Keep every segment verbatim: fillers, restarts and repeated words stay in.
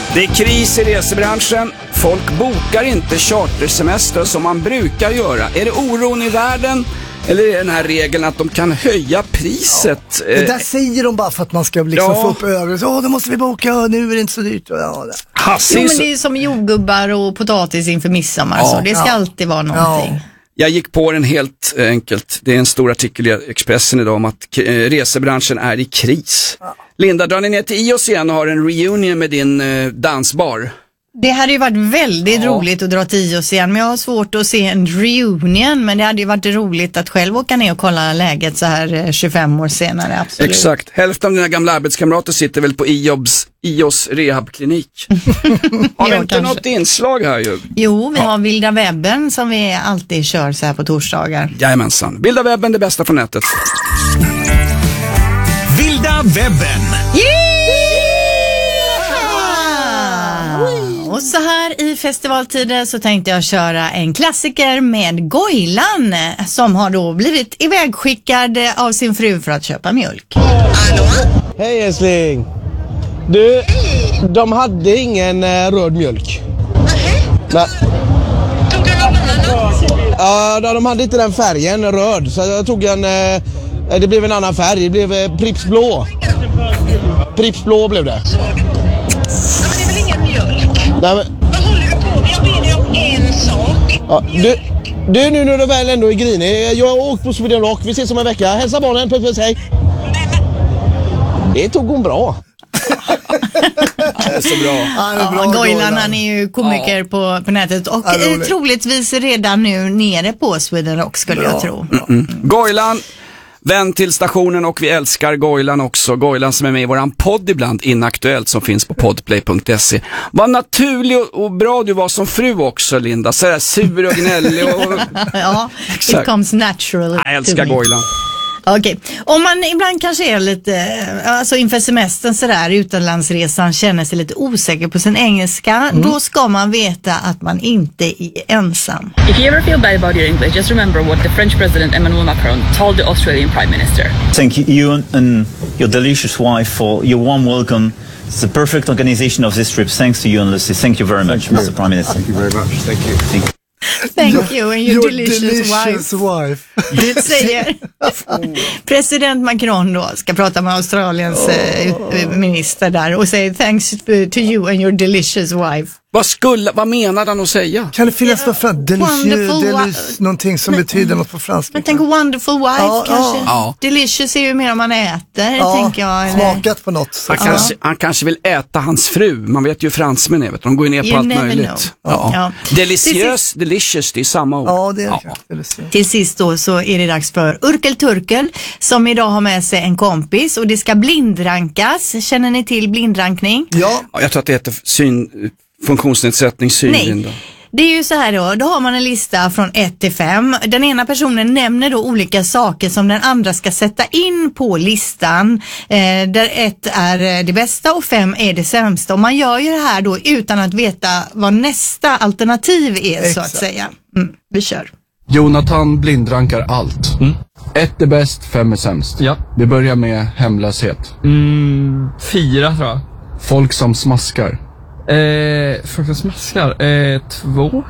Det är kris i resebranschen. Folk bokar inte chartersemester som man brukar göra. Är det oron i världen? Eller är det den här regeln att de kan höja priset? Ja, det där säger de bara för att man ska liksom ja. få upp ögonen. Åh, då måste vi boka, nu är det inte så dyrt. Ja, det. Jo, men det är som jordgubbar och potatis inför midsommar. Ja. Så det ska ja. alltid vara någonting. Ja. Jag gick på den helt enkelt. Det är en stor artikel i Expressen idag om att resebranschen är i kris. Ja. Linda, drar ni ner till I O S igen och har en reunion med din eh, dansbar? Det hade ju varit väldigt ja. roligt att dra till I O S igen, men jag har svårt att se en reunion, men det hade ju varit roligt att själv åka ner och kolla läget så här tjugofem år senare, absolut. Exakt, hälften av dina gamla arbetskamrater sitter väl på I O S, I O S rehabklinik. Har vi ja, inte kanske. något inslag här ju? Jo, vi ja. har Vilda webben som vi alltid kör så här på torsdagar. Jajamensan, Vilda webben, det bästa från nätet. Vilda webben! Yeah! Och så här i festivaltider så tänkte jag köra en klassiker med Goilan som har då blivit ivägskickad av sin fru för att köpa mjölk. Hallå? Hej älskling. Du, de hade ingen uh, röd mjölk. Nej. Nej. Tog du någon annan? Ja, de hade inte den färgen röd så jag tog en, uh, det blev en annan färg, det blev uh, Pripps blå. Pripps blå blev det. Så. Ja, men det är väl ingen mjölk? Nej, men... Vad håller du på med? Jag ber dig om en sak. Ja, du, du nu när du väl ändå är grinig. Jag har åkt på Sweden Rock. Vi ses om en vecka. Hälsa barnen. Puss, puss, hej. Det tog hon bra. Det är så bra. Ja, det är bra. Ja, Goilan, han är ju komiker ja. på, på nätet och ja, troligtvis redan nu nere på Sweden Rock skulle bra. jag tro. Mm -mm. Goilan, vän till stationen och vi älskar Goilan också. Goilan som är med i våran podd ibland, Inaktuellt, som finns på podplay punkt se. Vad naturlig och bra du var som fru också, Linda. Så där sur och gnällig. Och... ja, it comes naturally. Jag älskar Goilan. Okej, okay. Om man ibland kanske är lite, alltså inför semestern sådär, utomlandsresan, känner sig lite osäker på sin engelska, mm. då ska man veta att man inte är ensam. If you ever feel bad about your English, just remember what the French president Emmanuel Macron told the Australian Prime Minister. Thank you and your delicious wife for your warm welcome. It's the perfect organization of this trip. Thanks to you and Lucy. Thank you very much, Thank Mister Prime Minister. Thank you very much. Thank you. Thank you. Thank you and your, your delicious, delicious wife. wife. Det säger president Macron då, ska prata med Australiens oh. eh, minister där och säger thanks to you and your delicious wife. Vad skulle, vad menar han att säga? Kan det finnas något för delicious, delicious, någonting som men, betyder något på franska? Men tänk wonderful wife ja, kanske. Ja. Delicious är ju mer om man äter, ja, tänker jag. Smakat på något. Han, ja. kanske, han kanske vill äta hans fru. Man vet ju fransmän är, vet. De går ju ner you på allt möjligt. Ja. Ja. Delicious, delicious, det är samma ord. Ja, det är ja. det. Till sist då så är det dags för Urkel Turkel som idag har med sig en kompis och det ska blindrankas. Känner ni till blindrankning? Ja. ja jag tror att det heter syn... funktionsnedsättning, syn. Nej, det är ju så här då, då har man en lista från ett till fem. Den ena personen nämner då olika saker som den andra ska sätta in på listan. Eh, där ett är det bästa och fem är det sämsta. Och man gör ju det här då utan att veta vad nästa alternativ är. Exakt. Så att säga. Mm, vi kör. Jonathan blindrankar allt. Mm. Ett är bäst, fem är sämst. Ja. Vi börjar med hemlöshet. Mm, fyra tror jag. Folk som smaskar. Eh, folk som smaskar. Eh, två.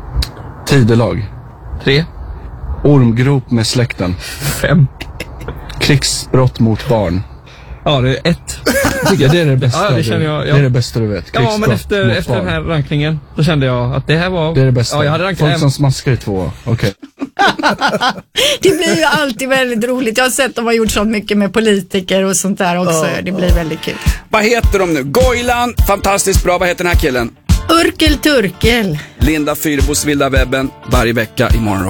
Tidelag. Tre. Ormgrop med släkten. Fem. Krigsbrott mot barn. Ja, det är ett. Ja, det är det bästa. Ja, det känner jag. Ja. Det är det bästa du vet. Ja, men efter, efter den här rankningen så kände jag att det här var... Det är det bästa. Ja, jag hade rankat folk hem. som smaskar i två. Okej. Okay. Det blir ju alltid väldigt roligt. Jag har sett att de har gjort så mycket med politiker och sånt där också. Oh, det blir oh. väldigt kul. Vad heter de nu? Goilan, fantastiskt bra. Vad heter den här killen? Urkel Turkel. Linda Fyrbos Vilda webben varje vecka imorgon.